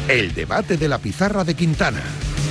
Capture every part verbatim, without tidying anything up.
El debate de la pizarra de Quintana.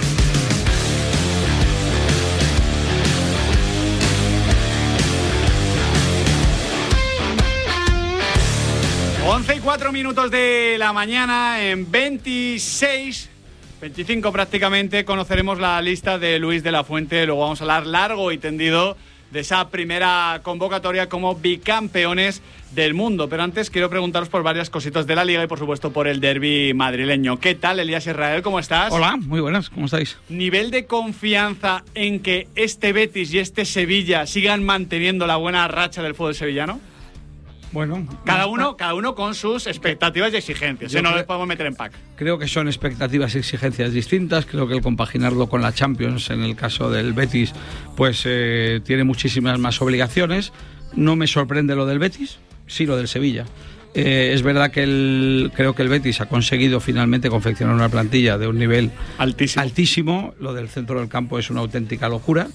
once y cuatro minutos de la mañana, en veintiséis, veinticinco prácticamente, conoceremos la lista de Luis de la Fuente. Luego vamos a hablar largo y tendido de esa primera convocatoria como bicampeones del mundo. Pero antes quiero preguntaros por varias cositas de la Liga y por supuesto por el derbi madrileño. ¿Qué tal, Elías Israel? ¿Cómo estás? Hola, muy buenas, ¿cómo estáis? ¿Nivel de confianza en que este Betis y este Sevilla sigan manteniendo la buena racha del fútbol sevillano? Bueno, cada uno, cada uno con sus expectativas y exigencias. Si no les podemos meter en pack. Creo que son expectativas y exigencias distintas. Creo que el compaginarlo con la Champions, en el caso del Betis, pues eh, tiene muchísimas más obligaciones. No me sorprende lo del Betis, sí lo del Sevilla. Eh, es verdad que el, creo que el Betis ha conseguido finalmente confeccionar una plantilla de un nivel altísimo. altísimo. Lo del centro del campo es una auténtica locura.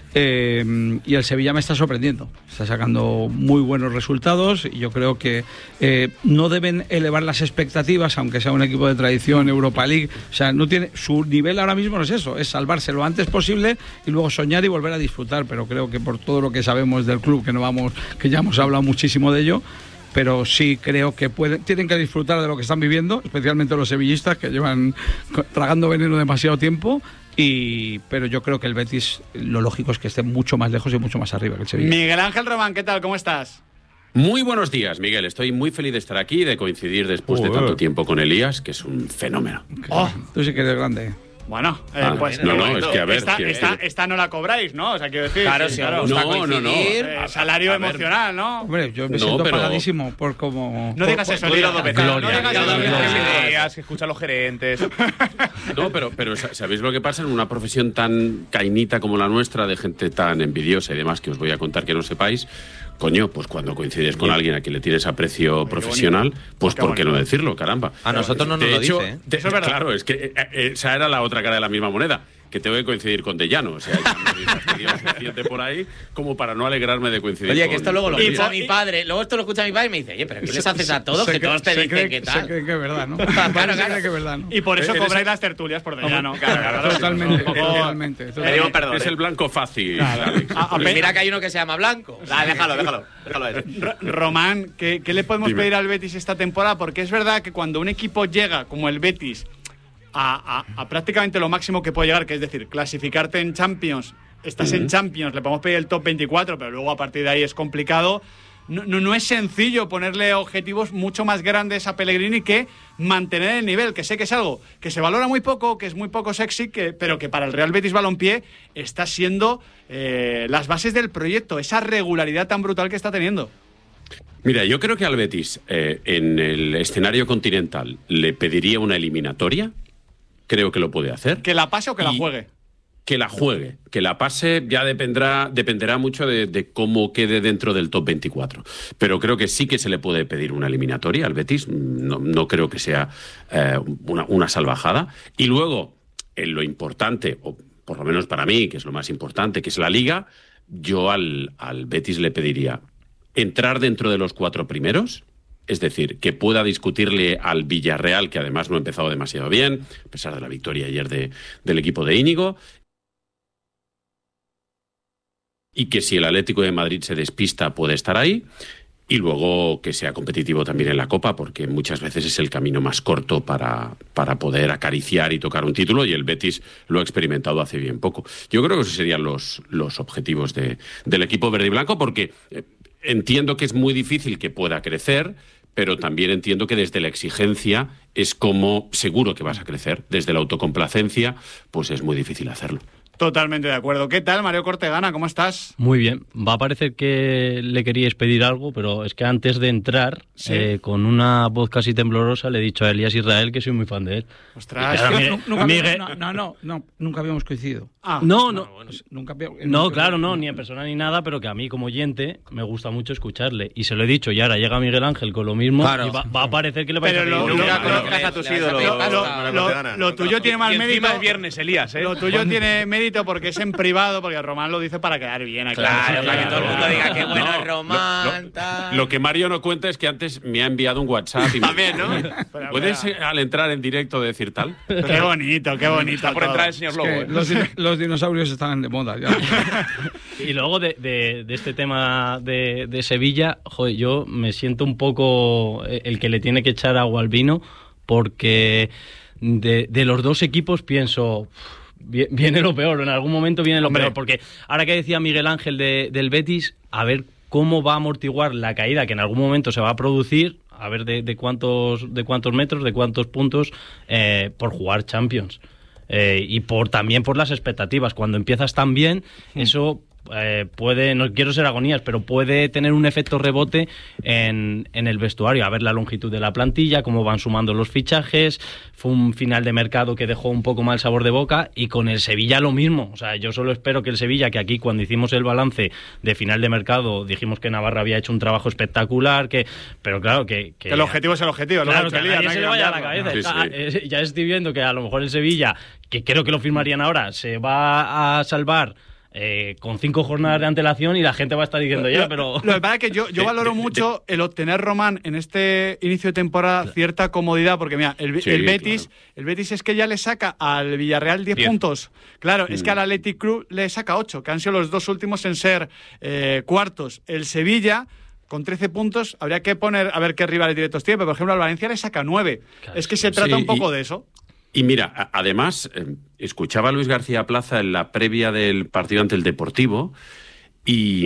Eh, y el Sevilla me está sorprendiendo, está sacando muy buenos resultados y yo creo que eh, no deben elevar las expectativas, aunque sea un equipo de tradición, Europa League. O sea, no tiene, su nivel ahora mismo no es eso, es salvarse lo antes posible y luego soñar y volver a disfrutar. Pero creo que por todo lo que sabemos del club, que no vamos, que ya hemos hablado muchísimo de ello, pero sí creo que pueden, tienen que disfrutar de lo que están viviendo, especialmente los sevillistas, que llevan tragando veneno demasiado tiempo. Y, pero yo creo que el Betis, lo lógico es que esté mucho más lejos y mucho más arriba que el Sevilla. Miguel Ángel Román, ¿qué tal? ¿Cómo estás? Muy buenos días, Miguel. Estoy muy feliz de estar aquí y de coincidir después oh, de tanto tiempo con Elías, que es un fenómeno. Oh, tú sí que eres grande. Bueno, eh, ah, pues no, no, es que a ver, esta, que, esta, esta no la cobráis, ¿no? O sea, quiero decir, claro, sí, si claro. No, no, no. Eh, salario a, a emocional, ¿no? Hombre, yo me no, siento pero... pagadísimo por como. No digas eso, Gloria, no Gloria, no digas eso. Ideas que escuchan los gerentes. No, pero, pero ¿sabéis lo que pasa en una profesión tan cainita como la nuestra, de gente tan envidiosa y demás, que os voy a contar que no sepáis? Coño, pues cuando coincides con alguien a quien le tienes aprecio profesional, pues ¿por qué no decirlo, caramba? A nosotros no nos de lo hecho, dice, ¿eh? de, Eso es verdad. Claro, es que eh, eh, esa era la otra cara de la misma moneda, que tengo que coincidir con De Llano. O sea, ya me fastidia suficiente por ahí como para no alegrarme de coincidir. Oye, con, que esto luego lo con escucha Elías. mi padre. Luego esto lo escucha mi padre y me dice, oye, pero ¿qué les haces a todos? Se Que cree- todos te se dicen cree- qué tal. Se cree que es verdad, ¿no? Claro, Se claro. cree que es verdad, ¿no? Y por eso Eres- cobráis las tertulias por De Llano. Claro, claro, Totalmente, claro. totalmente. Le digo perdón. Es ¿eh? el blanco fácil. Claro. Alex. A- a- Y mira que hay uno que se llama Blanco. Ah, déjalo, déjalo. Déjalo ahí. R- Román, ¿qué, ¿qué le podemos Dime. pedir al Betis esta temporada? Porque es verdad que cuando un equipo llega, como el Betis, a, a, a prácticamente lo máximo que puede llegar, que es decir, clasificarte en Champions, estás en Champions, le podemos pedir el top veinticuatro, pero luego a partir de ahí es complicado. No, no, no es sencillo ponerle objetivos mucho más grandes a Pellegrini que mantener el nivel, que sé que es algo que se valora muy poco, que es muy poco sexy, que, pero que para el Real Betis Balompié está siendo eh, las bases del proyecto, esa regularidad tan brutal que está teniendo. Mira, yo creo que al Betis, eh, en el escenario continental, le pediría una eliminatoria. Creo que lo puede hacer. ¿Que la pase o que Y- la juegue? Que la juegue, que la pase, ya dependerá, dependerá mucho de, de cómo quede dentro del top veinticuatro. Pero creo que sí que se le puede pedir una eliminatoria al Betis, no, no creo que sea eh, una, una salvajada. Y luego, en lo importante, o por lo menos para mí, que es lo más importante, que es la Liga, yo al, al Betis le pediría entrar dentro de los cuatro primeros. Es decir, que pueda discutirle al Villarreal, que además no ha empezado demasiado bien, a pesar de la victoria ayer de, del equipo de Íñigo, y que si el Atlético de Madrid se despista puede estar ahí, y luego que sea competitivo también en la Copa, porque muchas veces es el camino más corto para, para poder acariciar y tocar un título, y el Betis lo ha experimentado hace bien poco. Yo creo que esos serían los, los objetivos de, del equipo verde y blanco, porque eh, entiendo que es muy difícil que pueda crecer, pero también entiendo que desde la exigencia es como seguro que vas a crecer. Desde la autocomplacencia, pues es muy difícil hacerlo. Totalmente de acuerdo. ¿Qué tal, Mario Cortegana? ¿Cómo estás? Muy bien. Va a parecer que le queríais pedir algo, pero es que antes de entrar, ¿Sí? eh, con una voz casi temblorosa, le he dicho a Elías Israel que soy muy fan de él. Ostras. Claro, que- mire, Nu- nunca Miguel- habíamos- no, no, no, nunca habíamos coincidido. Ah, No, no. Pues nunca había- No, nunca- claro, no, ni en persona ni nada, pero que a mí como oyente me gusta mucho escucharle. Y se lo he dicho, y ahora llega Miguel Ángel con lo mismo, Claro. y va, va a parecer que le vais Pero a pedir lo- algo. lo- Nunca lo- conozcas a tus lo- ídolos. lo- lo- Mario lo- Cortegana. lo tuyo tiene más Y encima mérito. es viernes, Elías, ¿eh? Lo tuyo tiene mérito bonito porque es en privado, porque Román lo dice para quedar bien aquí. Claro, para que todo el mundo diga que bueno No, es Román, lo, tal. lo que Mario no cuenta es que antes me ha enviado un WhatsApp y me- También, ¿no? Pero, ¿Puedes mira, eh, al entrar en directo decir tal? Qué bonito, qué bonito. Está por todo. entrar el señor Lobo. Que ¿eh? los, dino- los dinosaurios están de moda ya. Y luego de, de- de este tema de, de Sevilla, joder, yo me siento un poco el que le tiene que echar agua al vino, porque de, de los dos equipos pienso, vi- viene lo peor, en algún momento viene lo Hombre. peor, porque ahora que decía Miguel Ángel de- del Betis, a ver cómo va a amortiguar la caída que en algún momento se va a producir, a ver de, de cuántos de cuántos metros, de cuántos puntos, eh, por jugar Champions. Eh, y por también por las expectativas. Cuando empiezas tan bien, eso eh, puede, no quiero ser agonías, pero puede tener un efecto rebote en, en el vestuario. A ver la longitud de la plantilla, cómo van sumando los fichajes. Fue un final de mercado que dejó un poco mal sabor de boca, y con el Sevilla lo mismo. O sea, yo solo espero que el Sevilla, que aquí cuando hicimos el balance de final de mercado dijimos que Navarra había hecho un trabajo espectacular, que pero claro que... Que el objetivo es el objetivo. Claro, luego que a Elías, nadie no hay se que le vaya a la cambiarlo. cabeza. Sí, Ah, sí. eh, Ya estoy viendo que a lo mejor el Sevilla, que creo que lo firmarían ahora, se va a salvar eh, con cinco jornadas de antelación, y la gente va a estar diciendo ya, pero... Lo que pasa es que yo, yo valoro mucho el obtener, Román, en este inicio de temporada cierta comodidad, porque mira, el, Sí, el Betis claro. el Betis es que ya le saca al Villarreal diez Diez. puntos. Claro, es que Mm. al Athletic Club le saca ocho, que han sido los dos últimos en ser eh, cuartos. El Sevilla, con trece puntos, habría que poner a ver qué rivales directos tiene, pero por ejemplo al Valencia le saca nueve. Claro, es que se trata sí, un poco y- de eso. Y mira, a- además, eh, escuchaba a Luis García Plaza en la previa del partido ante el Deportivo y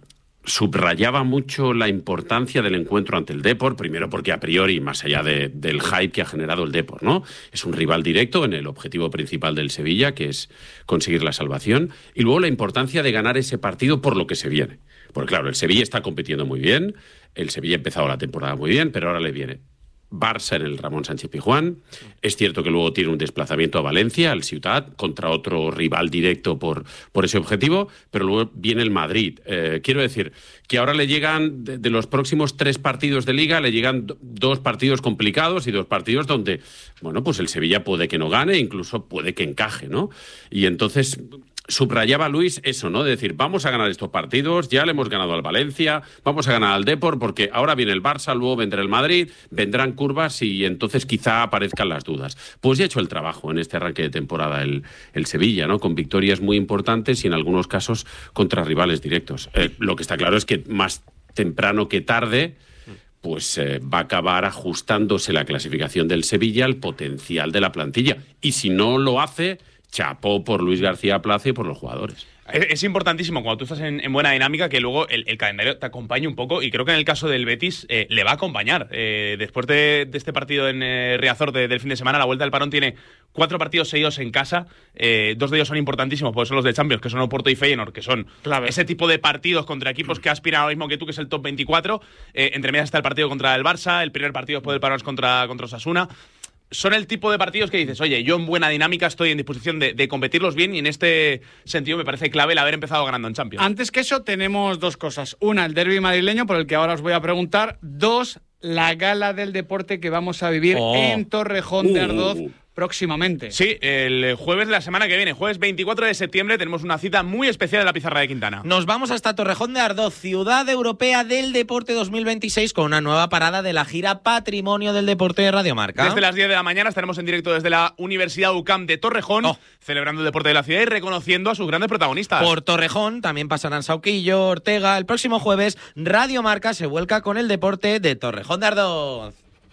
subrayaba mucho la importancia del encuentro ante el Depor, primero porque a priori, más allá de- del hype que ha generado el Depor, ¿no? Es un rival directo en el objetivo principal del Sevilla, que es conseguir la salvación, y luego la importancia de ganar ese partido por lo que se viene. Porque claro, el Sevilla está compitiendo muy bien, el Sevilla ha empezado la temporada muy bien, pero ahora le viene Barça en el Ramón Sánchez Pizjuán. Es cierto que luego tiene un desplazamiento a Valencia, al Ciutat, contra otro rival directo por, por ese objetivo, pero luego viene el Madrid. Eh, quiero decir que ahora le llegan, de, de los próximos tres partidos de Liga, le llegan do- dos partidos complicados y dos partidos donde, bueno, pues el Sevilla puede que no gane, incluso puede que encaje, ¿no? Y entonces subrayaba Luis eso, ¿no? De decir, vamos a ganar estos partidos, ya le hemos ganado al Valencia, vamos a ganar al Depor, porque ahora viene el Barça, luego vendrá el Madrid, vendrán curvas y entonces quizá aparezcan las dudas. Pues ya ha hecho el trabajo en este arranque de temporada el, el Sevilla, ¿no? Con victorias muy importantes y en algunos casos contra rivales directos. Eh, lo que está claro es que más temprano que tarde pues eh, va a acabar ajustándose la clasificación del Sevilla al potencial de la plantilla. Y si no lo hace, chapó por Luis García Plaza y por los jugadores. Es, es importantísimo cuando tú estás en, en buena dinámica que luego el, el calendario te acompañe un poco, y creo que en el caso del Betis eh, le va a acompañar. Eh, después de, de este partido en eh, Riazor de- del fin de semana, la vuelta del parón tiene cuatro partidos seguidos en casa. Eh, dos de ellos son importantísimos, porque son los de Champions, que son Oporto y Feyenoord, que son Clave. ese tipo de partidos contra equipos que aspiran ahora mismo que tú, que es el top veinticuatro. Eh, entre medias está el partido contra el Barça, el primer partido después del parón es contra, contra Osasuna. Son el tipo de partidos que dices, oye, yo en buena dinámica estoy en disposición de, de competirlos bien, y en este sentido me parece clave el haber empezado ganando en Champions. Antes que eso, tenemos dos cosas. Una, el derbi madrileño, por el que ahora os voy a preguntar. Dos, la gala del deporte que vamos a vivir Oh. en Torrejón de Uh. Ardoz próximamente. Sí, el jueves de la semana que viene, jueves veinticuatro de septiembre, tenemos una cita muy especial en la Pizarra de Quintana. Nos vamos hasta Torrejón de Ardoz, Ciudad Europea del Deporte dos mil veintiséis, con una nueva parada de la gira Patrimonio del Deporte de Radio Marca. Desde las diez de la mañana estaremos en directo desde la Universidad U C A M de Torrejón, Oh. celebrando el deporte de la ciudad y reconociendo a sus grandes protagonistas. Por Torrejón también pasarán Sauquillo, Ortega. El próximo jueves, Radio Marca se vuelca con el deporte de Torrejón de Ardoz.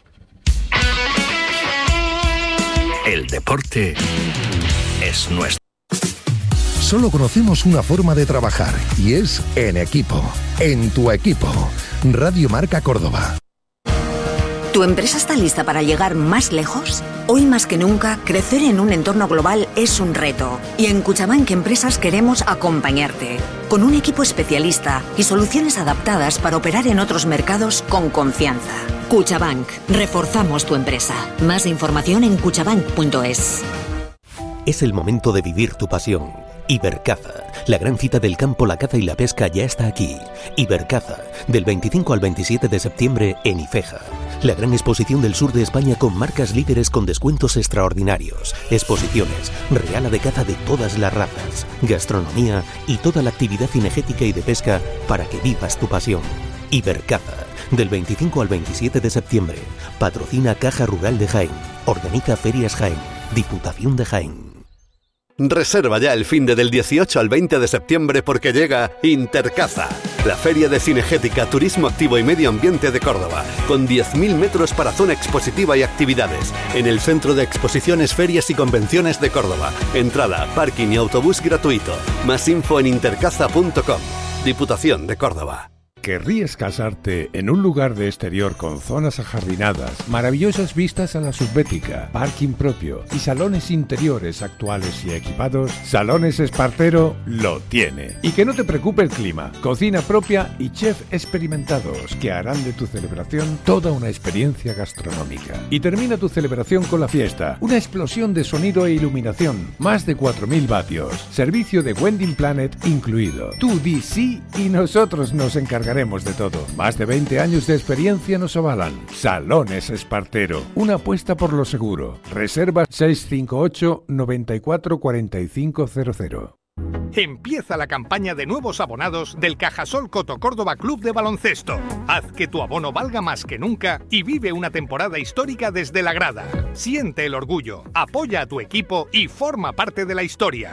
El deporte es nuestro. Solo conocemos una forma de trabajar y es en equipo. En tu equipo. Radio Marca Córdoba. ¿Tu empresa está lista para llegar más lejos? Hoy más que nunca, crecer en un entorno global es un reto. Y en Cuchabank Empresas queremos acompañarte. Con un equipo especialista y soluciones adaptadas para operar en otros mercados con confianza. Cuchabank. Reforzamos tu empresa. Más información en cuchabank punto es. Es el momento de vivir tu pasión. Ibercaza, la gran cita del campo, la caza y la pesca ya está aquí. Ibercaza, del veinticinco al veintisiete de septiembre en Ifeja. la gran exposición del sur de España con marcas líderes con descuentos extraordinarios, exposiciones, reala de caza de todas las razas, gastronomía y toda la actividad cinegética y de pesca para que vivas tu pasión. Ibercaza, del veinticinco al veintisiete de septiembre. Patrocina Caja Rural de Jaén. Organiza Ferias Jaén. Diputación de Jaén. Reserva ya el finde del dieciocho al veinte de septiembre porque llega Intercaza, la feria de cinegética, turismo activo y medio ambiente de Córdoba, con diez mil metros para zona expositiva y actividades, en el Centro de Exposiciones, Ferias y Convenciones de Córdoba. Entrada, parking y autobús gratuito. Más info en intercaza punto com. Diputación de Córdoba. ¿Querrías casarte en un lugar de exterior con zonas ajardinadas, maravillosas vistas a la subbética, parking propio y salones interiores actuales y equipados? Salones Espartero lo tiene. Y que no te preocupe el clima, cocina propia y chef experimentados que harán de tu celebración toda una experiencia gastronómica. Y termina tu celebración con la fiesta, una explosión de sonido e iluminación, más de cuatro mil vatios, servicio de Wedding Planet incluido. Tú di sí y nosotros nos encargaremos de todo. Más de veinte años de experiencia nos avalan. Salones Espartero, una apuesta por lo seguro. Reserva seis cinco ocho, noventa y cuatro, cuarenta y cinco cero cero. Empieza la campaña de nuevos abonados del Cajasol Coto Córdoba Club de Baloncesto. Haz que tu abono valga más que nunca y vive una temporada histórica desde la grada. Siente el orgullo, apoya a tu equipo y forma parte de la historia.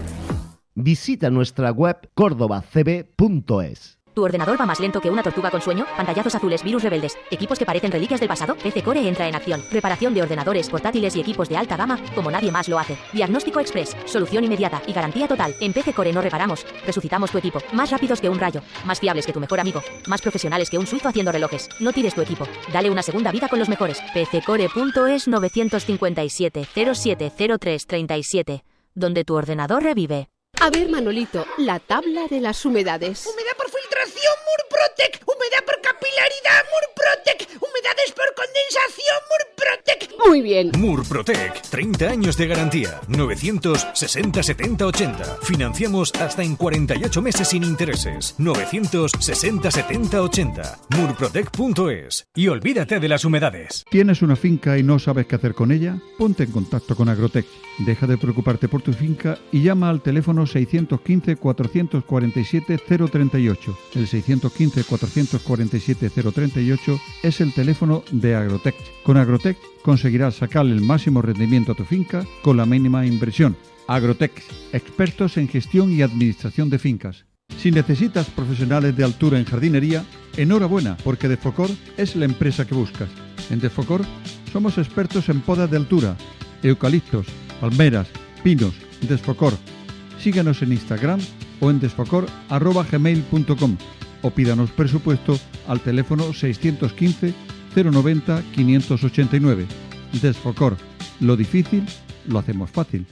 Visita nuestra web córdoba c b punto es. ¿Tu ordenador va más lento que una tortuga con sueño? Pantallazos azules, virus rebeldes, equipos que parecen reliquias del pasado. P C Core entra en acción. Reparación de ordenadores, portátiles y equipos de alta gama como nadie más lo hace. Diagnóstico express, solución inmediata y garantía total. En P C Core no reparamos, resucitamos tu equipo. Más rápidos que un rayo, más fiables que tu mejor amigo, más profesionales que un suizo haciendo relojes. No tires tu equipo, dale una segunda vida con los mejores. P C core punto es nueve cinco siete, cero siete cero tres tres siete, donde tu ordenador revive. A ver, Manolito, la tabla de las humedades. Humedad por filtración, Murprotec. Humedad por capilaridad, Murprotec. Humedades por condensación, Murprotec. Muy bien. Murprotec, treinta años de garantía. novecientos sesenta setenta ochenta. Financiamos hasta en cuarenta y ocho meses sin intereses. novecientos sesenta setenta ochenta. Murprotec punto es. Y olvídate de las humedades. ¿Tienes una finca y no sabes qué hacer con ella? Ponte en contacto con Agrotech. Deja de preocuparte por tu finca y llama al teléfono seiscientos quince, cuatrocientos cuarenta y siete, cero treinta y ocho. El seiscientos quince, cuatrocientos cuarenta y siete, cero treinta y ocho es el teléfono de Agrotech. Con Agrotech conseguirás sacarle el máximo rendimiento a tu finca con la mínima inversión. Agrotech, expertos en gestión y administración de fincas. Si necesitas profesionales de altura en jardinería, enhorabuena, porque Desfocor es la empresa que buscas. En Desfocor somos expertos en podas de altura, eucaliptos, palmeras, pinos. Desfocor. Síguenos en Instagram o en desfocor arroba gmail punto com o pídanos presupuesto al teléfono seiscientos quince, cero noventa, quinientos ochenta y nueve. Desfocor. Lo difícil lo hacemos fácil.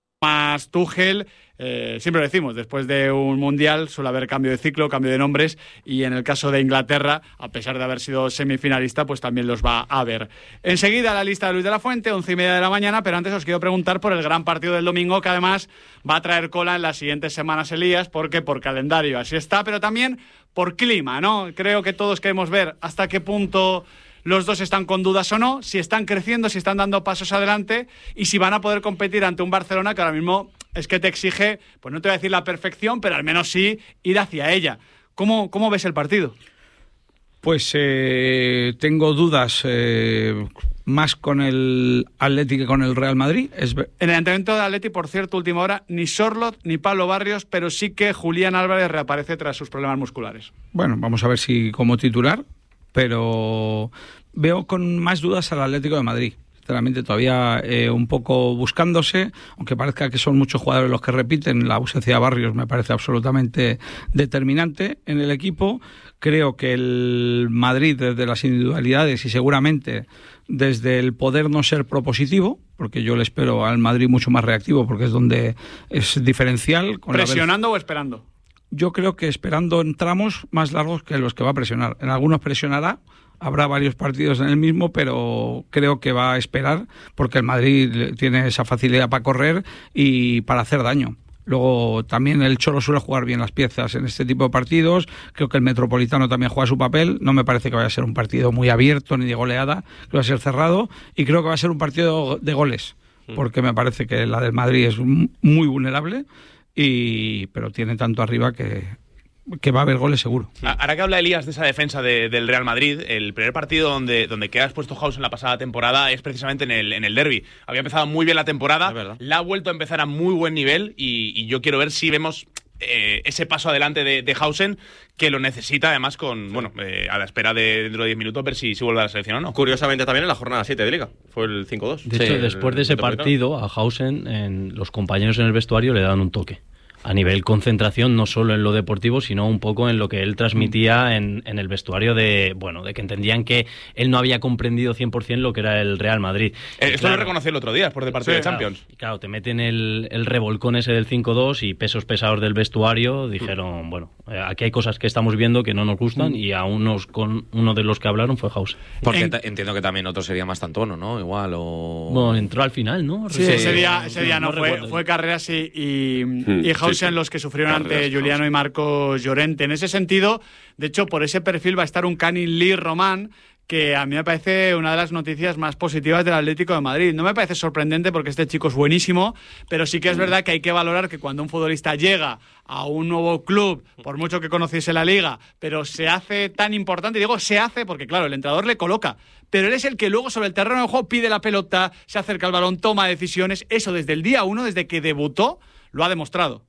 Más Tuchel, eh, siempre lo decimos, después de un mundial suele haber cambio de ciclo, cambio de nombres, y en el caso de Inglaterra, a pesar de haber sido semifinalista, pues también los va a haber. Enseguida la lista de Luis de la Fuente, once y media de la mañana, pero antes os quiero preguntar por el gran partido del domingo, que además va a traer cola en las siguientes semanas, Elías, porque por calendario así está, pero también por clima, ¿no? Creo que todos queremos ver hasta qué punto los dos están con dudas o no, si están creciendo, si están dando pasos adelante y si van a poder competir ante un Barcelona que ahora mismo es que te exige, pues no te voy a decir la perfección, pero al menos sí ir hacia ella. ¿Cómo, cómo ves el partido? Pues eh, tengo dudas eh, más con el Atleti que con el Real Madrid. Es... En el entrenamiento de Atleti, por cierto, última hora, ni Sorloth ni Pablo Barrios, pero sí que Julián Álvarez reaparece tras sus problemas musculares. Bueno, vamos a ver si como titular, pero veo con más dudas al Atlético de Madrid. Sinceramente, todavía eh, un poco buscándose, aunque parezca que son muchos jugadores los que repiten, la ausencia de Barrios me parece absolutamente determinante en el equipo. Creo que el Madrid, desde las individualidades y seguramente desde el poder no ser propositivo, porque yo le espero al Madrid mucho más reactivo, porque es donde es diferencial. Con ¿Presionando la... o esperando? Yo creo que esperando en tramos más largos que los que va a presionar. En algunos presionará, habrá varios partidos en el mismo, pero creo que va a esperar porque el Madrid tiene esa facilidad para correr y para hacer daño. Luego también el Cholo suele jugar bien las piezas en este tipo de partidos. Creo que el Metropolitano también juega su papel. No me parece que vaya a ser un partido muy abierto ni de goleada, que va a ser cerrado, y creo que va a ser un partido de goles, porque me parece que la del Madrid es muy vulnerable, y pero tiene tanto arriba que... que va a haber goles seguro. Ahora que habla Elías de esa defensa de, del Real Madrid, el primer partido donde, donde queda expuesto House en la pasada temporada es precisamente en el, en el derbi. Había empezado muy bien la temporada, la ha vuelto a empezar a muy buen nivel, y, y yo quiero ver si vemos eh, ese paso adelante de, de Hausen, que lo necesita además con, bueno, eh, a la espera de dentro de diez minutos ver si, si vuelve a la selección o no. Curiosamente también en la jornada siete de Liga, fue el cinco dos. De hecho, sí, después el, de ese el partido, a Hausen, en, los compañeros en el vestuario le dan un toque. A nivel concentración, no solo en lo deportivo, sino un poco en lo que él transmitía en, en el vestuario, de bueno, de que entendían que él no había comprendido cien por ciento lo que era el Real Madrid. Eh, esto claro, lo reconoció el otro día, después del partido sí, de Champions. Claro, claro, te meten el, el revolcón ese del cinco dos y pesos pesados del vestuario dijeron, mm. bueno, aquí hay cosas que estamos viendo que no nos gustan, mm. y a unos con uno de los que hablaron fue House. Porque en... entiendo que también otro sería más Tantono, ¿no? Igual, o... Bueno, entró al final, ¿no? Sí, sí. ese día, ese día no, no fue, fue Carreras y, y, mm. y Hausen sí, sí. los que sufrieron ante Juliano y Marcos Llorente. En ese sentido, de hecho, por ese perfil va a estar un Canin Lee Román, que a mí me parece una de las noticias más positivas del Atlético de Madrid. No me parece sorprendente porque este chico es buenísimo, pero sí que es verdad que hay que valorar que cuando un futbolista llega a un nuevo club, por mucho que conociese la liga, pero se hace tan importante, y digo se hace porque claro, el entrenador le coloca, pero él es el que luego sobre el terreno de juego pide la pelota, se acerca al balón, toma decisiones. Eso desde el día uno, desde que debutó, lo ha demostrado.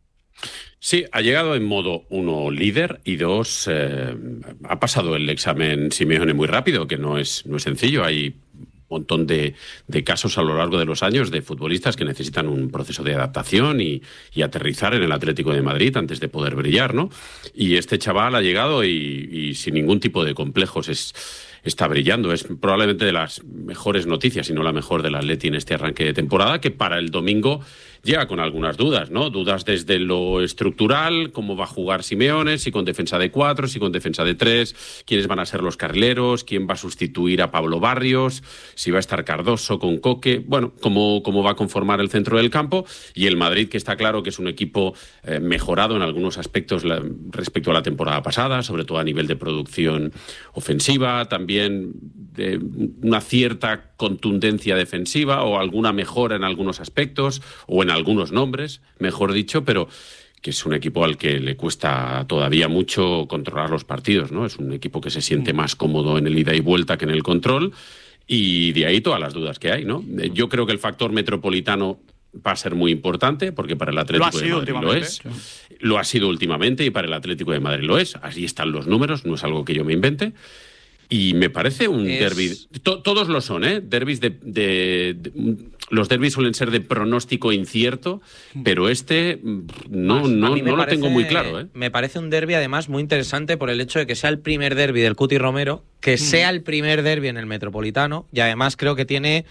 Sí, ha llegado en modo, uno, líder, y dos, eh, ha pasado el examen Simeone muy rápido, que no es, no es sencillo. Hay un montón de, de casos a lo largo de los años de futbolistas que necesitan un proceso de adaptación y, y aterrizar en el Atlético de Madrid antes de poder brillar, ¿no? Y este chaval ha llegado y, y sin ningún tipo de complejos es... está brillando. Es probablemente de las mejores noticias, si no la mejor del Atleti en este arranque de temporada, que para el domingo llega con algunas dudas, ¿no? Dudas desde lo estructural, cómo va a jugar Simeone, si con defensa de cuatro, si con defensa de tres, quiénes van a ser los carrileros, quién va a sustituir a Pablo Barrios, si va a estar Cardoso con Coque, bueno, cómo, cómo va a conformar el centro del campo, y el Madrid, que está claro que es un equipo eh, mejorado en algunos aspectos la, respecto a la temporada pasada, sobre todo a nivel de producción ofensiva, también de una cierta contundencia defensiva o alguna mejora en algunos aspectos o en algunos nombres, mejor dicho, pero que es un equipo al que le cuesta todavía mucho controlar los partidos, ¿no? Es un equipo que se siente más cómodo en el ida y vuelta que en el control, y de ahí todas las dudas que hay, ¿no? Yo creo que el factor metropolitano va a ser muy importante, porque para el Atlético de Madrid lo es. Lo ha sido últimamente y para el Atlético de Madrid lo es. Así están los números, no es algo que yo me invente. Y me parece un es... derbi. To, todos lo son, ¿eh? Derbis de, de, de. Los derbis suelen ser de pronóstico incierto, pero este no, no, no lo tengo muy claro, ¿eh? Me parece un derbi además muy interesante por el hecho de que sea el primer derbi del Cuti Romero, que mm. sea el primer derbi en el Metropolitano, y además creo que tiene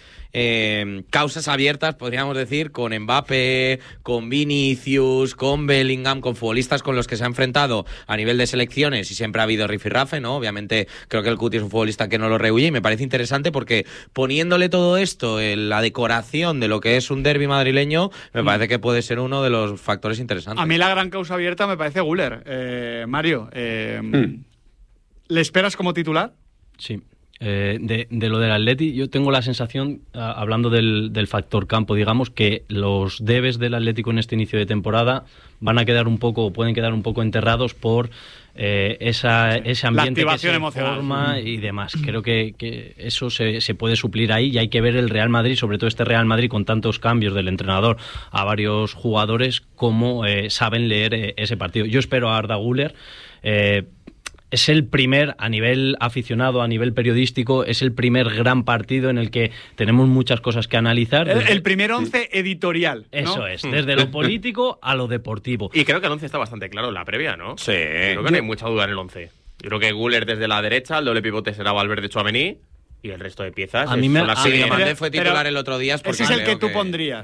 eh, causas abiertas, podríamos decir, con Mbappé, con Vinicius, con Bellingham, con futbolistas con los que se ha enfrentado a nivel de selecciones, y siempre ha habido rifirrafe, ¿no? Obviamente creo que el Cuti es un futbolista que no lo rehuye, y me parece interesante porque poniéndole todo esto, en la decoración de lo que es un derbi madrileño, me parece que puede ser uno de los factores interesantes. A mí la gran causa abierta me parece Güler. Eh, Mario, eh, mm. ¿le esperas como titular? Sí. Eh, de, de lo del Atleti, yo tengo la sensación, uh, hablando del, del factor campo, digamos, que los debes del Atlético en este inicio de temporada van a quedar un poco, pueden quedar un poco enterrados por eh, esa, ese ambiente que se forma y demás. Creo que, que eso se, se puede suplir ahí, y hay que ver el Real Madrid, sobre todo este Real Madrid con tantos cambios del entrenador a varios jugadores, cómo eh, saben leer eh, ese partido. Yo espero a Arda Güler. Eh, Es el primer, a nivel aficionado, a nivel periodístico, es el primer gran partido en el que tenemos muchas cosas que analizar. Desde... El, el primer once editorial, ¿no? Eso es, desde lo político a lo deportivo. Y creo que el once está bastante claro en la previa, ¿no? Sí. Creo que no hay mucha duda en el once. Yo creo que Güler desde la derecha, el doble pivote será Valverde, Tchouaméni, y el resto de piezas a mí me, son las a mí Diamante fue titular el otro día. Ese es el que tú que... pondrías.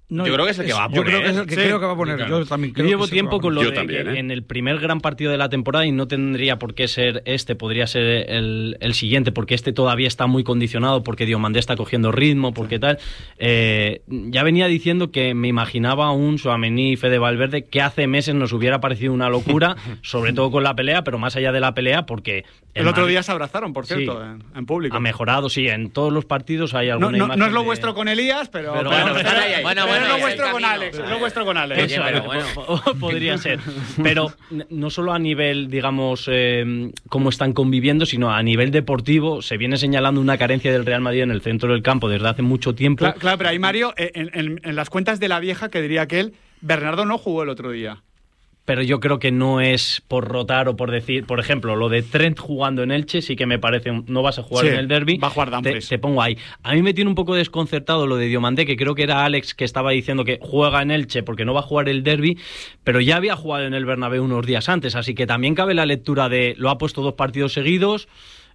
No, yo creo que es el que va a poner. Yo creo que es el que Sí. creo que va a poner. Claro. Yo también Yo creo llevo que es el que tiempo va a con lo poner. de Yo también, que ¿eh? en el primer gran partido de la temporada, y no tendría por qué ser este, podría ser el, el siguiente, porque este todavía está muy condicionado, porque Diomandé está cogiendo ritmo, porque tal. Eh, ya venía diciendo que me imaginaba un Tchouaméni y Fede Valverde que hace meses nos hubiera parecido una locura, sobre todo con la pelea, pero más allá de la pelea, porque El otro Madrid día se abrazaron, por cierto, Sí. en, en público. ha mejorado, sí, en todos los partidos hay No, alguna no, imagen no es lo de- vuestro con Elías, pero, Pero pero- bueno, pero- están ahí, ahí. pero Bueno, bueno, es lo ahí, vuestro el con camino. Alex, es lo vuestro con Alex. Eso, pero- podría ser. Pero n- no solo a nivel, digamos, eh, cómo están conviviendo, sino a nivel deportivo, se viene señalando una carencia del Real Madrid en el centro del campo desde hace mucho tiempo. Claro, claro, pero ahí Mario, eh, en, en- en las cuentas de la vieja, que diría que él, Bernardo no jugó el otro día. Pero yo creo que no es por rotar o por decir, por ejemplo, lo de Trent jugando en Elche sí que me parece, un- no vas a jugar Sí, en el derbi, va a jugar te, Dumfries. te pongo ahí. A mí me tiene un poco desconcertado lo de Diomandé, que creo que era Alex que estaba diciendo que juega en Elche porque no va a jugar el derbi, pero ya había jugado en el Bernabéu unos días antes, así que también cabe la lectura de, lo ha puesto dos partidos seguidos,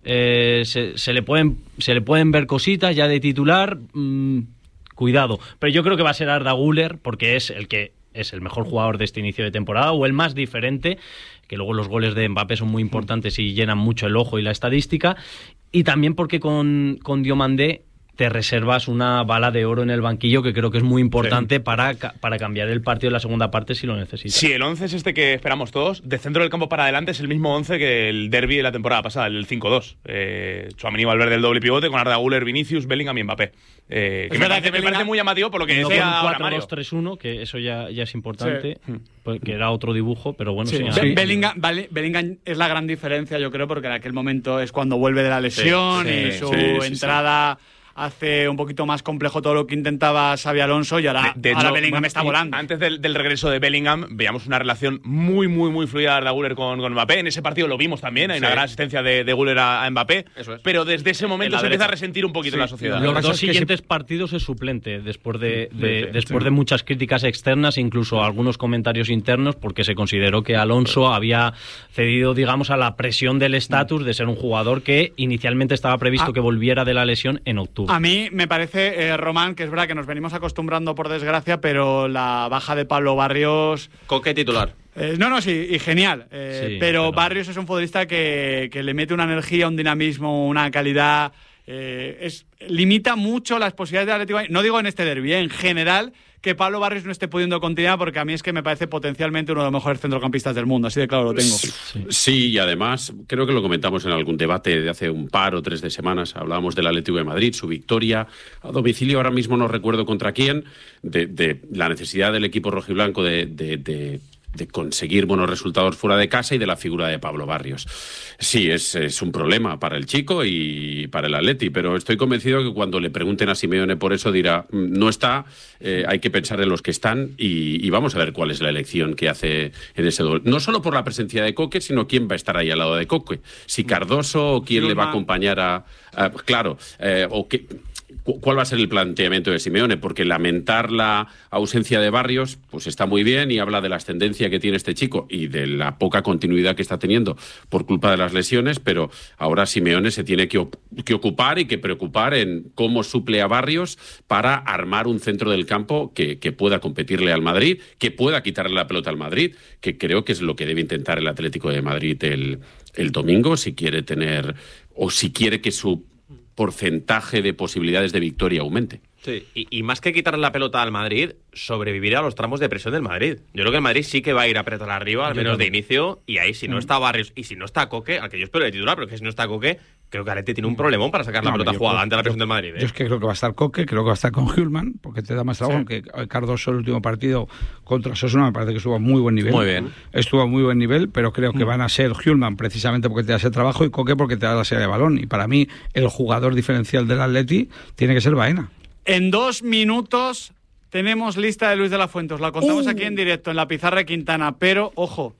eh, se, se le pueden, se le pueden ver cositas ya de titular, mm, cuidado. Pero yo creo que va a ser Arda Güler, porque es el que es el mejor jugador de este inicio de temporada o el más diferente, que luego los goles de Mbappé son muy importantes y llenan mucho el ojo y la estadística, y también porque con, con Diomandé te reservas una bala de oro en el banquillo, que creo que es muy importante Sí. para, ca- para cambiar el partido en la segunda parte si lo necesitas. Sí, el once es este que esperamos todos. De centro del campo para adelante es el mismo once que el derbi de la temporada pasada, el cinco dos. Eh, Tchouaméni, Valverde, el doble pivote, con Arda Güler, Vinicius, Bellingham y Mbappé. Eh, que Es me, verdad parece, que me parece Bellingham- muy llamativo por lo que No decía con ahora cuatro Mario. dos tres uno, que eso ya, ya es importante, Sí. porque era otro dibujo, pero bueno, Sí. sí. Be- Bellingham, vale, Bellingham es la gran diferencia, yo creo, porque en aquel momento es cuando vuelve de la lesión Sí, y sí, su sí, sí, sí. entrada hace un poquito más complejo todo lo que intentaba Xabi Alonso, y ahora, De ahora hecho, Bellingham bueno, está y volando. Antes del, del regreso de Bellingham, veíamos una relación muy, muy, muy fluida de Arda Güler con, con Mbappé. En ese partido lo vimos también, hay una Sí. gran asistencia de, de Güler a, a Mbappé. Eso es. Pero desde ese momento En la se empieza a derecha. resentir un poquito Sí. la sociedad. Lo que Los pasa dos es que siguientes partidos es suplente, después de, de- Sí, sí, después sí. de muchas críticas externas, incluso algunos comentarios internos, porque se consideró que Alonso había cedido, digamos, a la presión del estatus de ser un jugador que inicialmente estaba previsto Ah. que volviera de la lesión en octubre. A mí me parece, eh, Román, que es verdad que nos venimos acostumbrando por desgracia, pero la baja de Pablo Barrios... Coque titular. Eh, no, no, sí, y genial. Eh, Sí, pero pero- Barrios es un futbolista que, que le mete una energía, un dinamismo, una calidad. eh, es, limita mucho las posibilidades del Atlético de Madrid. No digo en este derbi, eh, en general, que Pablo Barrios no esté pudiendo continuar, porque a mí es que me parece potencialmente uno de los mejores centrocampistas del mundo. Así de claro lo tengo. Sí, y además, creo que lo comentamos en algún debate de hace un par o tres de semanas. Hablábamos del Atlético de Madrid, su victoria a domicilio, ahora mismo no recuerdo contra quién, de, de la necesidad del equipo rojiblanco de, de, de, de conseguir buenos resultados fuera de casa y de la figura de Pablo Barrios. Sí, es, es un problema para el chico y para el Atleti, pero estoy convencido que cuando le pregunten a Simeone por eso dirá, "Mm, no está, eh, hay que pensar en los que están y, y vamos a ver cuál es la elección que hace en ese doble. No solo por la presencia de Coque, sino quién va a estar ahí al lado de Coque. Si Cardoso o quién le va a acompañar a... a- claro, eh, o qué... cu- ¿Cuál va a ser el planteamiento de Simeone? Porque lamentar la ausencia de Barrios pues está muy bien y habla de la ascendencia que tiene este chico y de la poca continuidad que está teniendo por culpa de las lesiones, pero ahora Simeone se tiene que, op- que ocupar y que preocupar en cómo suple a Barrios para armar un centro del campo que, que pueda competirle al Madrid, que pueda quitarle la pelota al Madrid, que creo que es lo que debe intentar el Atlético de Madrid el, el domingo, si quiere tener o si quiere que su porcentaje de posibilidades de victoria aumente. Sí, y, y más que quitarle la pelota al Madrid, sobrevivir a los tramos de presión del Madrid. Yo creo que el Madrid sí que va a ir a apretar arriba, al Yo menos de también. inicio, y ahí si no está Barrios y si no está Coque, al que yo espero de titular, pero que si no está Coque, creo que Atleti tiene un problemón para sacar la No, pelota yo jugada creo- ante la presión yo- del Madrid. ¿eh? Yo es que creo que va a estar Coque, creo que va a estar con Hülman, porque te da más trabajo, Sí. aunque Cardoso el último partido contra Osasuna me parece que estuvo a muy buen nivel. Muy bien. Estuvo a muy buen nivel, pero creo que van a ser Hülman precisamente porque te da ese trabajo y Coque porque te da la serie de balón. Y para mí, el jugador diferencial del Atleti tiene que ser Baena. En dos minutos tenemos lista de Luis de la Fuente. Os la contamos aquí en directo, en la pizarra de Quintana. Pero, ojo,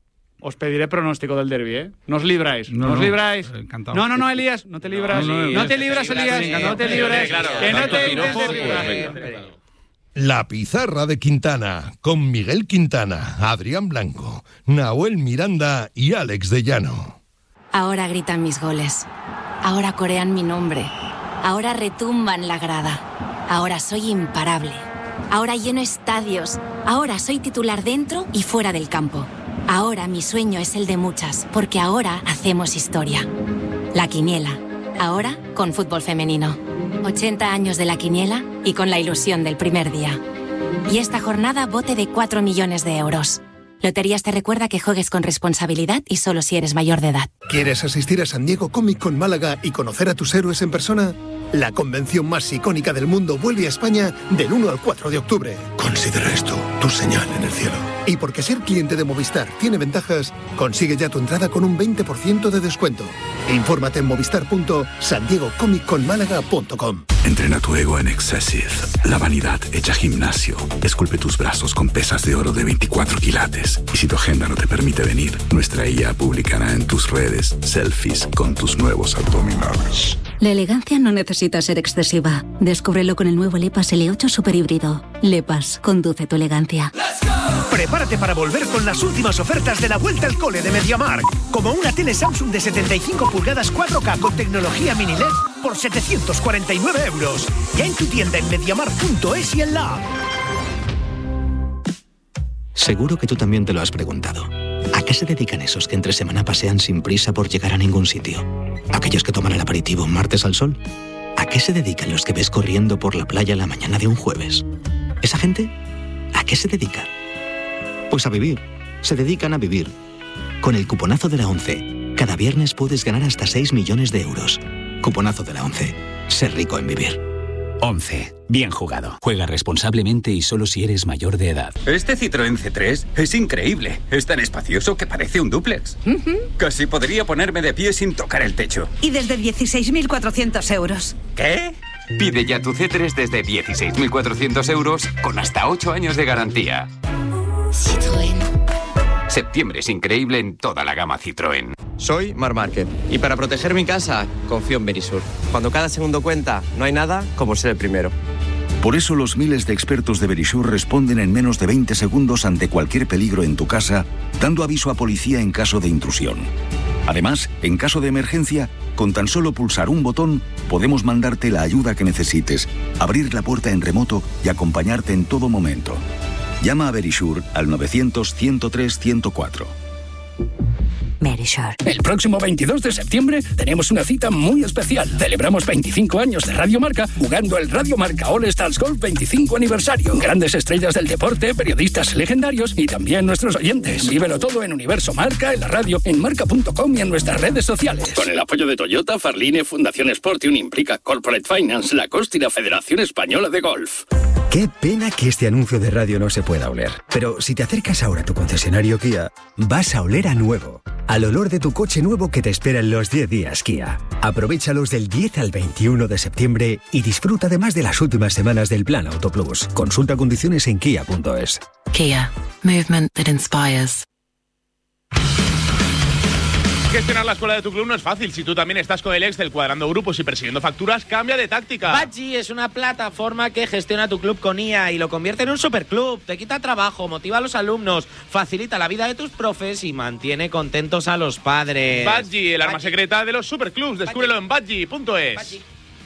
os pediré pronóstico del derbi, ¿eh? No os libráis, no, No, os no, libráis. encantado. No, no, no, Elías, no te libras. no, No, no, te libras, Elías, sí, no te sí, libres. claro. Que no Tanto te piropo, intentes pues librar. venga. La pizarra de Quintana, con Miguel Quintana, Adrián Blanco, Nahuel Miranda y Alex de Llano. Ahora gritan mis goles. Ahora corean mi nombre. Ahora retumban la grada. Ahora soy imparable. Ahora lleno estadios. Ahora soy titular dentro y fuera del campo. Ahora mi sueño es el de muchas, porque ahora hacemos historia. La Quiniela. Ahora con fútbol femenino. ochenta años de La Quiniela y con la ilusión del primer día. Y esta jornada bote de cuatro millones de euros. Loterías te recuerda que juegues con responsabilidad y solo si eres mayor de edad. ¿Quieres asistir a San Diego Comic Con Málaga y conocer a tus héroes en persona? La convención más icónica del mundo vuelve a España del uno al cuatro de octubre. Considera esto tu señal en el cielo. Y porque ser cliente de Movistar tiene ventajas, consigue ya tu entrada con un veinte por ciento de descuento. Infórmate en movistar punto san diego comic con málaga punto com. Entrena tu ego en Excessive. La vanidad hecha gimnasio. Esculpe tus brazos con pesas de oro de veinticuatro quilates. Y si tu agenda no te permite venir, nuestra I A publicará en tus redes selfies con tus nuevos abdominales. La elegancia no necesita ser excesiva. Descúbrelo con el nuevo Lepas L ocho Super Híbrido. Lepas, conduce tu elegancia. Prepárate para volver con las últimas ofertas de la vuelta al cole de MediaMarkt. Como una tele Samsung de setenta y cinco pulgadas cuatro K con tecnología mini L E D por setecientos cuarenta y nueve euros. Ya en tu tienda en mediamarkt punto es y en la app. Seguro que tú también te lo has preguntado. ¿A qué se dedican esos que entre semana pasean sin prisa por llegar a ningún sitio? ¿Aquellos que toman el aperitivo un martes al sol? ¿A qué se dedican los que ves corriendo por la playa la mañana de un jueves? ¿Esa gente? ¿A qué se dedica? Pues a vivir. Se dedican a vivir. Con el cuponazo de la ONCE, cada viernes puedes ganar hasta seis millones de euros. Cuponazo de la ONCE. Ser rico en vivir. once. Bien jugado. Juega responsablemente y solo si eres mayor de edad. Este Citroën C tres es increíble. Es tan espacioso que parece un dúplex. Uh-huh. Casi podría ponerme de pie sin tocar el techo. Y desde dieciséis mil cuatrocientos euros. ¿Qué? Pide ya tu C tres desde dieciséis mil cuatrocientos euros con hasta ocho años de garantía. Citroën. Septiembre es increíble en toda la gama Citroën. Soy Mar Márquez y para proteger mi casa confío en Verisur. Cuando cada segundo cuenta, no hay nada como ser el primero. Por eso los miles de expertos de Verisur responden en menos de veinte segundos ante cualquier peligro en tu casa, dando aviso a policía en caso de intrusión. Además, en caso de emergencia, con tan solo pulsar un botón, podemos mandarte la ayuda que necesites, abrir la puerta en remoto y acompañarte en todo momento. Llama a Verisur al novecientos, ciento tres, ciento cuatro. Verisur. El próximo veintidós de septiembre tenemos una cita muy especial. Celebramos veinticinco años de Radio Marca jugando el Radio Marca All Stars Golf veinticinco aniversario. Grandes estrellas del deporte, periodistas legendarios y también nuestros oyentes. Vívelo todo en Universo Marca, en la radio, en marca punto com y en nuestras redes sociales. Con el apoyo de Toyota, Farline, Fundación Sportium, Implica, Corporate Finance, Lacoste y la Federación Española de Golf. Qué pena que este anuncio de radio no se pueda oler. Pero si te acercas ahora a tu concesionario Kia, vas a oler a nuevo. Al olor de tu coche nuevo que te espera en los diez días Kia. Aprovéchalos del diez al veintiuno de septiembre y disfruta además de las últimas semanas del Plan Auto Plus. Consulta condiciones en kia punto es. Kia. Movement that inspires. Gestionar la escuela de tu club no es fácil. Si tú también estás con el Excel cuadrando grupos y persiguiendo facturas, cambia de táctica. Badgie es una plataforma que gestiona tu club con I A y lo convierte en un superclub. Te quita trabajo, motiva a los alumnos, facilita la vida de tus profes y mantiene contentos a los padres. Badgie, el arma secreta de los superclubs. Descúbrelo en badgie punto es.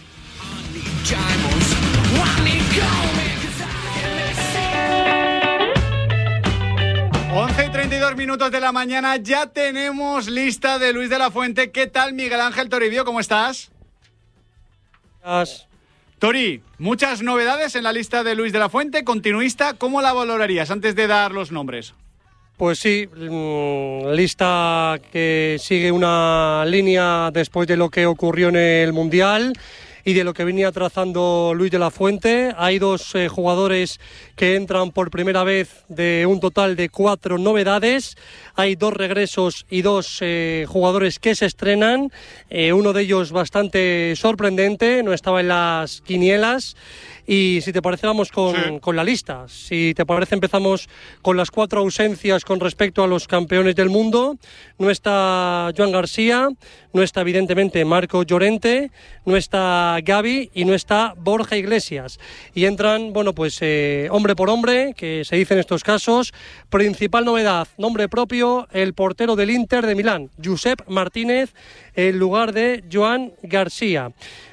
once y treinta y dos minutos de la mañana, ya tenemos lista de Luis de la Fuente. ¿Qué tal, Miguel Ángel Toribio? ¿Cómo estás? Estás. Tori, muchas novedades en la lista de Luis de la Fuente. Continuista, ¿cómo la valorarías antes de dar los nombres? Pues sí, lista que sigue una línea después de lo que ocurrió en el Mundial y de lo que venía trazando Luis de la Fuente. Hay dos eh, jugadores que entran por primera vez de un total de cuatro novedades. Hay dos regresos y dos eh, jugadores que se estrenan. Eh, uno de ellos bastante sorprendente, no estaba en las quinielas. Y si te parece, vamos con, sí. con la lista. Si te parece, empezamos con las cuatro ausencias con respecto a los campeones del mundo. No está Joan García, no está evidentemente Marco Llorente, no está Gavi y no está Borja Iglesias. Y entran, bueno, pues eh, hombre por hombre, que se dice en estos casos. Principal novedad, nombre propio, el portero del Inter de Milán, Josep Martínez, en lugar de Joan García.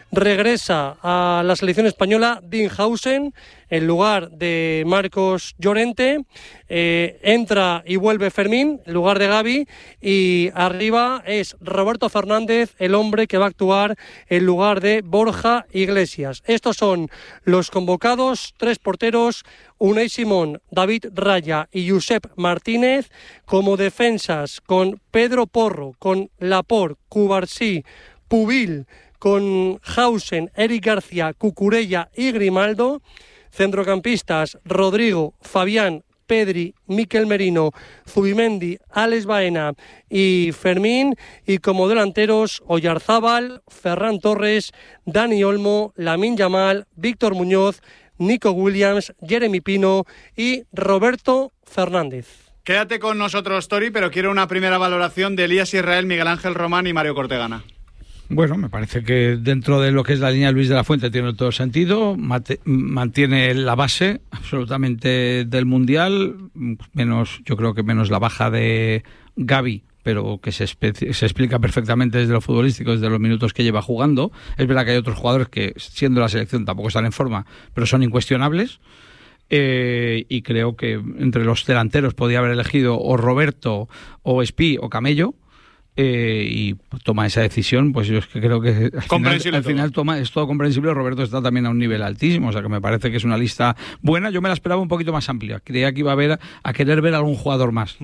regresa a la selección española Dinhausen en lugar de Marcos Llorente, eh, entra y vuelve Fermín en lugar de Gavi, y arriba es Roberto Fernández, el hombre que va a actuar en lugar de Borja Iglesias. Estos son los convocados, tres porteros, Unai Simón, David Raya y Josep Martínez, como defensas con Pedro Porro, con Laporte, Cubarsí, Pubil, con Hausen, Eric García, Cucurella y Grimaldo. Centrocampistas, Rodrigo, Fabián, Pedri, Mikel Merino, Zubimendi, Alex Baena y Fermín. Y como delanteros, Oyarzábal, Ferran Torres, Dani Olmo, Lamine Yamal, Víctor Muñoz, Nico Williams, Jeremy Pino y Roberto Fernández. Quédate con nosotros, Tori, pero quiero una primera valoración de Elías Israel, Miguel Ángel Román y Mario Cortegana. Bueno, me parece que dentro de lo que es la línea de Luis de la Fuente tiene todo sentido, mate, mantiene la base absolutamente del Mundial, menos, yo creo que menos la baja de Gavi, pero que se, espe- se explica perfectamente desde lo futbolístico, desde los minutos que lleva jugando. Es verdad que hay otros jugadores que, siendo la selección, tampoco están en forma, pero son incuestionables. Eh, y creo que entre los delanteros podía haber elegido o Roberto, o Espí, o Camello. Eh, y toma esa decisión, pues yo es que creo que al final, al final toma, es todo comprensible. Roberto está también a un nivel altísimo, o sea que me parece que es una lista buena. Yo me la esperaba un poquito más amplia, creía que iba a haber a querer ver a algún jugador más.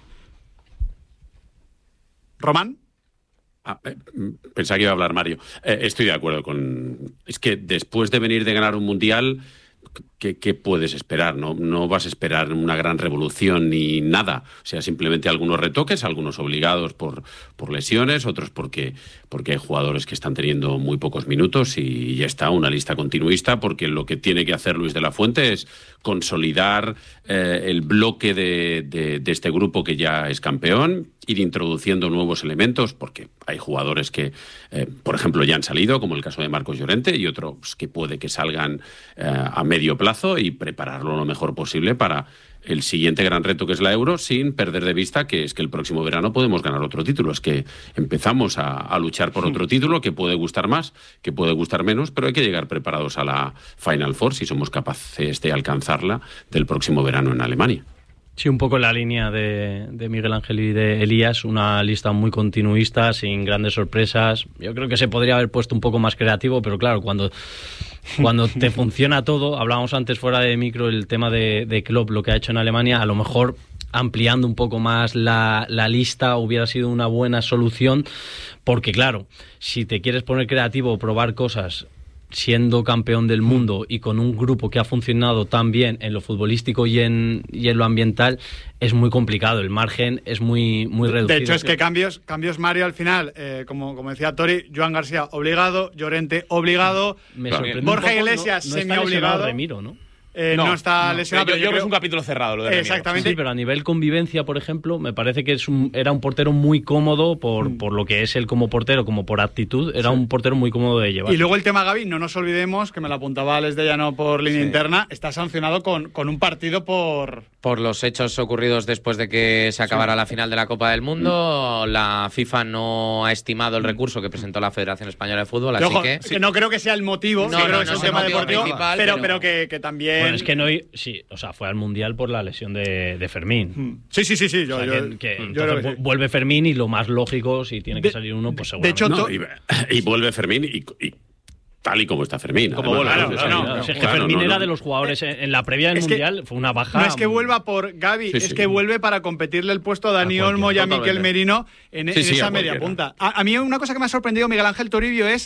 ¿Román? Ah, eh, pensaba que iba a hablar Mario. Eh, estoy de acuerdo con... Es que después de venir de ganar un mundial, ¿qué, qué puedes esperar? No, no vas a esperar una gran revolución ni nada. O sea, simplemente algunos retoques, algunos obligados por, por lesiones, otros porque, porque hay jugadores que están teniendo muy pocos minutos, y ya está, una lista continuista, porque lo que tiene que hacer Luis de la Fuente es consolidar eh, el bloque de, de, de este grupo que ya es campeón, ir introduciendo nuevos elementos, porque hay jugadores que, eh, por ejemplo, ya han salido, como el caso de Marcos Llorente, y otros que puede que salgan eh, a medio plazo, y prepararlo lo mejor posible para el siguiente gran reto, que es la Euro, sin perder de vista que es que el próximo verano podemos ganar otro título. Es que empezamos a, a luchar por otro título que puede gustar más, que puede gustar menos, pero hay que llegar preparados a la Final Four si somos capaces de alcanzarla del próximo verano en Alemania. Sí, un poco en la línea de, de Miguel Ángel y de Elías, una lista muy continuista, sin grandes sorpresas. Yo creo que se podría haber puesto un poco más creativo, pero claro, cuando, cuando te funciona todo, hablábamos antes fuera de micro el tema de, de Klopp, lo que ha hecho en Alemania, a lo mejor ampliando un poco más la, la lista hubiera sido una buena solución, porque claro, si te quieres poner creativo, probar cosas siendo campeón del mundo y con un grupo que ha funcionado tan bien en lo futbolístico y en, y en lo ambiental, es muy complicado, el margen es muy, muy reducido. De hecho, es que cambios, cambios Mario, al final, eh, como, como decía Tori, Joan García obligado, Llorente obligado, Me sorprende Borja un poco, Iglesias no, no está semi-obligado. lesionado Remiro, ¿no? Eh, no, no está no. lesionado. Yo, Pero yo creo que creo es un capítulo cerrado lo de Remiro. Exactamente. Sí, pero a nivel convivencia, por ejemplo, me parece que es un, era un portero muy cómodo por, mm. por lo que es él como portero, como por actitud, era sí. un portero muy cómodo de llevar. Y luego el tema Gavi, no nos olvidemos, que me lo apuntaba Alex de Llano por línea sí. interna, está sancionado con, con un partido por... Por los hechos ocurridos después de que se acabara sí. la final de la Copa del Mundo. Mm. La FIFA no ha estimado el recurso que presentó la Federación Española de Fútbol, así ojo, que... que no creo que sea el motivo, no, sí, no, creo no, que no es un tema deportivo, principal, pero, pero, pero que, que también... Bueno, es que no... Sí, o sea, fue al Mundial por la lesión de, de Fermín. Sí, sí, sí, sí. Yo, o sea, yo, que, que yo entonces creo que sí. vuelve Fermín y lo más lógico, si tiene que salir uno, pues seguramente. De hecho, no, y, y vuelve Fermín y, y tal y como está Fermín. Como Además, claro, no, claro, no, no, no, es que claro, Fermín no, era no. de los jugadores en, en la previa del es Mundial, que, fue una baja. No es que vuelva por Gavi, sí, es sí. que vuelve para competirle el puesto a Dani a Olmo y a Mikel Merino en, sí, en sí, esa a media cualquiera. punta. A, a mí una cosa que me ha sorprendido, Miguel Ángel Toribio, es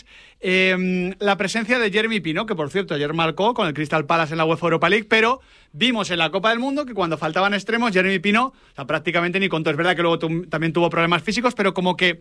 eh, la presencia de Jeremy Pino, que por cierto ayer marcó con el Crystal Palace en la UEFA Europa League, pero vimos en la Copa del Mundo que cuando faltaban extremos, Jeremy Pino, o sea, prácticamente ni contó. Es verdad que luego tu, también tuvo problemas físicos, pero como que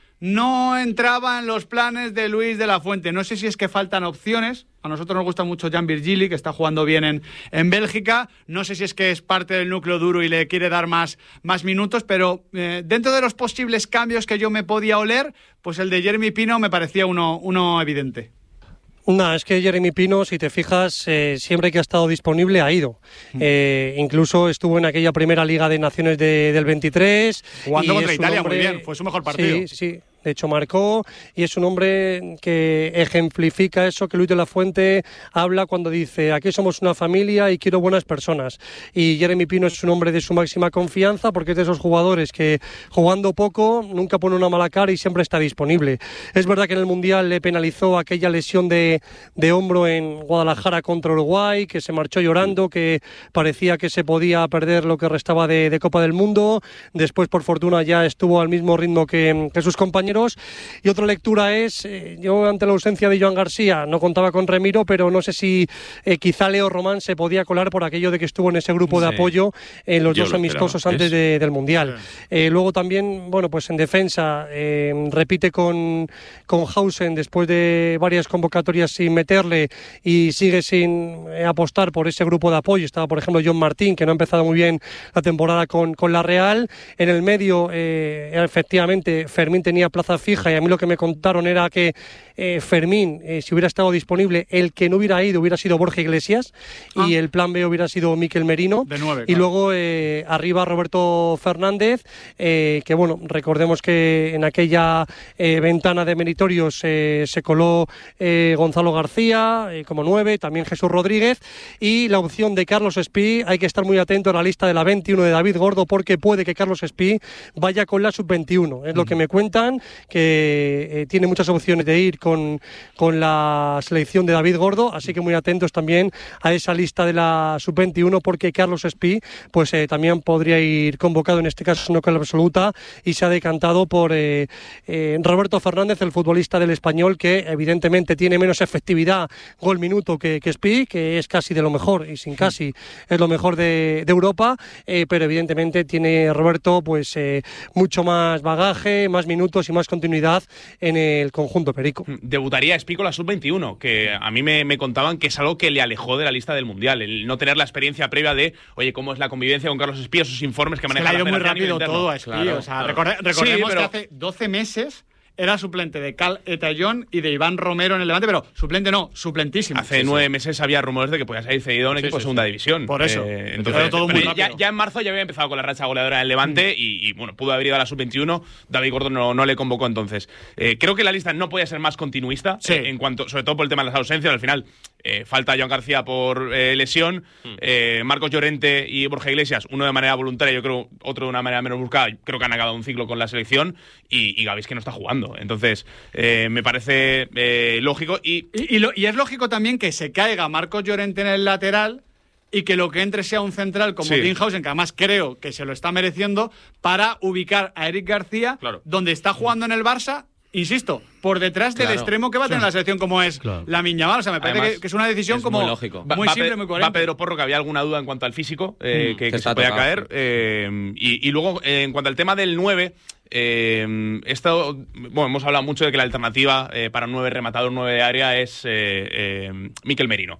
no entraba en los planes de Luis de la Fuente. No sé si es que faltan opciones. A nosotros nos gusta mucho Jan Virgili, que está jugando bien en, en Bélgica. No sé si es que es parte del núcleo duro y le quiere dar más, más minutos, pero eh, dentro de los posibles cambios que yo me podía oler, pues el de Jeremy Pino me parecía uno, uno evidente. No, es que Jeremy Pino, si te fijas, eh, siempre que ha estado disponible ha ido. Mm. Eh, incluso estuvo en aquella primera Liga de Naciones de, del veintitrés. Jugando y contra Italia, hombre... muy bien. Fue su mejor partido. Sí, sí. de hecho marcó, y es un hombre que ejemplifica eso que Luis de la Fuente habla cuando dice: aquí somos una familia y quiero buenas personas. Y Jeremy Pino es un hombre de su máxima confianza, porque es de esos jugadores que jugando poco nunca pone una mala cara y siempre está disponible. Es verdad que en el Mundial le penalizó aquella lesión de, de hombro en Guadalajara contra Uruguay, que se marchó llorando, que parecía que se podía perder lo que restaba de, de Copa del Mundo. Después, por fortuna, ya estuvo al mismo ritmo que, que sus compañeros. Y otra lectura es, eh, yo ante la ausencia de Joan García no contaba con Remiro, pero no sé si eh, quizá Leo Román se podía colar por aquello de que estuvo en ese grupo de sí. apoyo en los yo dos amistosos esperaba. antes de, del Mundial. Sí. Eh, luego también, bueno, pues en defensa eh, repite con, con Hausen después de varias convocatorias sin meterle y sigue sin eh, apostar por ese grupo de apoyo. Estaba, por ejemplo, John Martín, que no ha empezado muy bien la temporada con, con la Real. En el medio, eh, efectivamente, Fermín tenía plaza fija, y a mí lo que me contaron era que eh, Fermín, eh, si hubiera estado disponible, el que no hubiera ido hubiera sido Borja Iglesias, ah. y el plan B hubiera sido Mikel Merino. De nueve, y claro. luego eh, arriba Roberto Fernández, eh, que bueno, recordemos que en aquella eh, ventana de meritorios eh, se coló eh, Gonzalo García eh, como nueve, también Jesús Rodríguez, y la opción de Carlos Espí. Hay que estar muy atento a la lista de la veintiuno de David Gordo, porque puede que Carlos Espí vaya con la sub veintiuno. Es mm. lo que me cuentan, que eh, tiene muchas opciones de ir con, con la selección de David Gordo, así que muy atentos también a esa lista de la sub veintiuno, porque Carlos Espí pues eh, también podría ir convocado, en este caso no con la absoluta, y se ha decantado por eh, eh, Roberto Fernández, el futbolista del Español, que evidentemente tiene menos efectividad gol minuto que, que Espí, que es casi de lo mejor, y sin casi es lo mejor de, de Europa, eh, pero evidentemente tiene Roberto pues eh, mucho más bagaje, más minutos y más continuidad en el conjunto perico. Debutaría Espí con la sub veintiuno, que a mí me, me contaban que es algo que le alejó de la lista del Mundial, el no tener la experiencia previa de, oye, cómo es la convivencia con Carlos Espí, esos informes que maneja la la federación. Se le ha ido muy rápido todo a Espí, claro, o sea, claro. recorde, recordemos sí, pero... que hace doce meses era suplente de Cal Etayón y de Iván Romero en el Levante, pero suplente no, suplentísimo. Hace sí, nueve sí. meses había rumores de que podía salir cedido a un sí, equipo de sí, segunda sí. división. Por eso. Eh, entonces, todo muy ya, ya en marzo ya había empezado con la racha goleadora en el Levante mm. y, y, bueno, pudo haber ido a la sub veintiuno. David Gordo no, no le convocó entonces. Eh, creo que la lista no podía ser más continuista, sí. eh, en cuanto, sobre todo por el tema de las ausencias. Al final, eh, falta Joan García por eh, lesión, mm. eh, Marcos Llorente y Borja Iglesias, uno de manera voluntaria, yo creo, otro de una manera menos buscada. Creo que han acabado un ciclo con la selección y, y Gavi es que no está jugando. Entonces, eh, me parece Eh, lógico y y, y, lo, y es lógico también que se caiga Marcos Llorente en el lateral y que lo que entre sea un central como sí. Dinhausen, que además creo que se lo está mereciendo, para ubicar a Eric García claro. donde está jugando en el Barça, insisto, por detrás del claro. extremo que va a tener sí. la selección, como es claro. Lamine Yamal. O sea, me parece Además, que, que es una decisión es como muy lógico. muy va, simple, va, muy coherente. Va Pedro Porro, que había alguna duda en cuanto al físico, eh, mm, que, que que se podía tocado. caer. Eh, y, y luego, eh, en cuanto al tema del nueve, eh, esto, bueno, hemos hablado mucho de que la alternativa eh, para un nueve rematador, nueve de área, es eh, eh, Mikel Merino.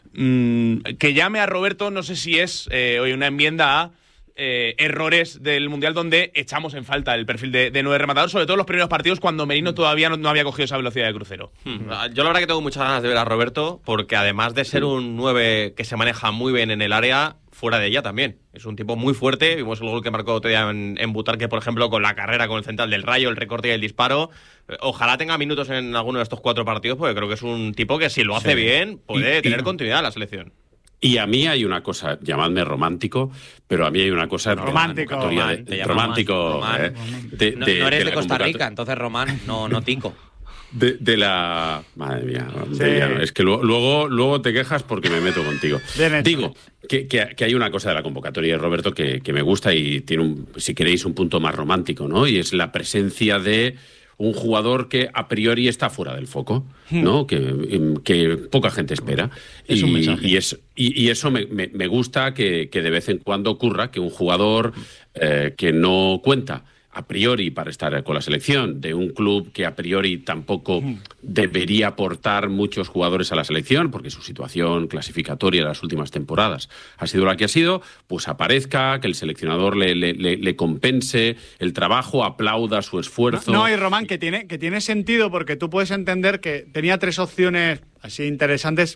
Mm, que llame a Roberto, no sé si es eh, hoy una enmienda a Eh, errores del Mundial donde echamos en falta el perfil de, de nueve rematador, sobre todo en los primeros partidos cuando Merino todavía no, no había cogido esa velocidad de crucero. Hmm. Yo la verdad que tengo muchas ganas de ver a Roberto, porque además de ser un nueve que se maneja muy bien en el área, fuera de ella también. Es un tipo muy fuerte. Vimos el gol que marcó otro día en, en Butarque, por ejemplo, con la carrera, con el central del Rayo, el recorte y el disparo. Ojalá tenga minutos en alguno de estos cuatro partidos, porque creo que es un tipo que si lo hace sí. bien puede y, tener y... continuidad en la selección. Y a mí hay una cosa, llamadme romántico, pero a mí hay una cosa... Romántico. De Román, de, romántico. Román. Eh, de, no, de, no eres de, de Costa Rica, entonces Román, no, no tico. De, de la... Madre mía, sí. de, ya, es que luego, luego, luego te quejas porque me meto contigo. Digo que, que, que hay una cosa de la convocatoria de Roberto que, que me gusta y tiene, un, si queréis, un punto más romántico, ¿no? Y es la presencia de un jugador que a priori está fuera del foco, ¿no? Que, que poca gente espera. Es y, un mensaje. Y, es, y, y eso me, me, me gusta que, que de vez en cuando ocurra, que un jugador eh, que no cuenta a priori para estar con la selección, de un club que a priori tampoco debería aportar muchos jugadores a la selección, porque su situación clasificatoria de las últimas temporadas ha sido la que ha sido, pues aparezca, que el seleccionador le, le, le, le compense el trabajo, aplauda su esfuerzo. No, y Román, que tiene, que tiene sentido, porque tú puedes entender que tenía tres opciones así interesantes.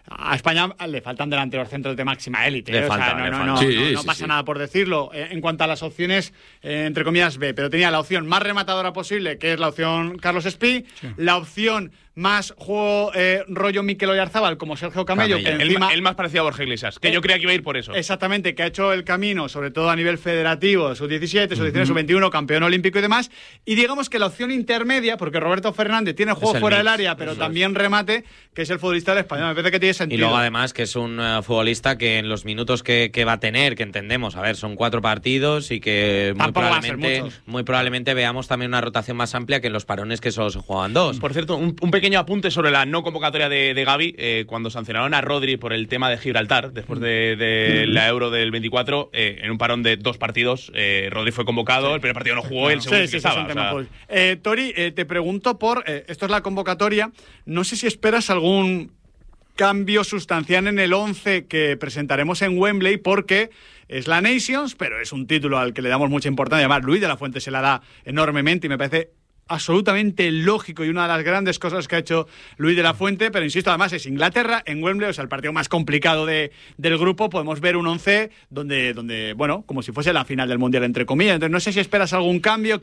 A España le faltan delanteros centros de máxima élite. Le ¿eh? falta, o sea, le no, falta. no, no, Sí, no, no sí, pasa sí. nada por decirlo. Eh, En cuanto a las opciones, eh, entre comillas, B, pero tenía la opción más rematadora posible, que es la opción Carlos Espí, sí. la opción más juego eh, rollo Mikel Oyarzábal como Sergio Camello, Camello. que encima... El, el más parecido a Borja Iglesias, que eh, yo creía que iba a ir por eso. Exactamente, que ha hecho el camino, sobre todo a nivel federativo, sub diecisiete, sub diecinueve, uh-huh. sub veintiuno, campeón olímpico y demás. Y digamos que la opción intermedia, porque Roberto Fernández tiene juego fuera mix, del área, pero también es. remate, que es el futbolista del español. Me parece que tiene sentido. Y luego además que es un uh, futbolista que en los minutos que, que va a tener, que entendemos, a ver, son cuatro partidos y que muy probablemente, muy probablemente veamos también una rotación más amplia que en los parones que solo se juegan dos. Por cierto, un, un pequeño apunte sobre la no convocatoria de, de Gavi, eh, cuando sancionaron a Rodri por el tema de Gibraltar, después de, de la Euro del veinticuatro, eh, en un parón de dos partidos, eh, Rodri fue convocado, sí. el primer partido no jugó, no. el segundo sí, sí, sí estaba. O sea... eh, Tori, eh, te pregunto por, eh, esto es la convocatoria, no sé si esperas algún cambio sustancial en el once que presentaremos en Wembley, porque es la Nations, pero es un título al que le damos mucha importancia. Además, Luis de la Fuente se la da enormemente y me parece absolutamente lógico y una de las grandes cosas que ha hecho Luis de la Fuente, pero insisto, además es Inglaterra en Wembley, o sea, el partido más complicado de, del grupo. Podemos ver un once donde, donde, bueno, como si fuese la final del Mundial, entre comillas. Entonces, no sé si esperas algún cambio.